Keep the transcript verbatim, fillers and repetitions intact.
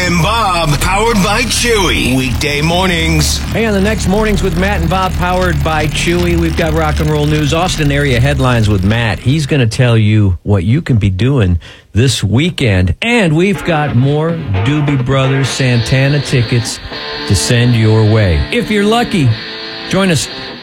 and Bob, powered by Chewy. Weekday mornings. Hey, on the next Mornings with Matt and Bob, powered by Chewy, we've got rock and roll news, Austin area headlines with Matt. He's going to tell you what you can be doing this weekend. And we've got more Doobie Brothers Santana tickets to send your way. If you're lucky, join us